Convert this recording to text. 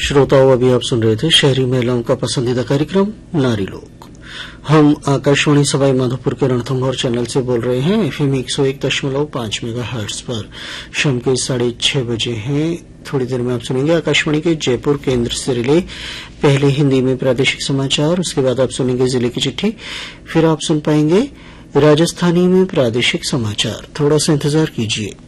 श्रोताओं, अभी आप सुन रहे थे शहरी महिलाओं का पसंदीदा कार्यक्रम नारी लोक। हम आकाशवाणी सवाई माधोपुर के रणथंभौर चैनल से बोल रहे हैं। एफएम 101.5 मेगाहर्ट्ज पर शाम के 6:30 बजे हैं। थोड़ी देर में आप सुनेंगे आकाशवाणी के जयपुर केंद्र से रिले पहले हिंदी में प्रादेशिक समाचार, उसके बाद आप सुनेंगे जिले की चिट्ठी, फिर आप सुन पाएंगे राजस्थानी में प्रादेशिक समाचार। थोड़ा सा इंतजार कीजिए।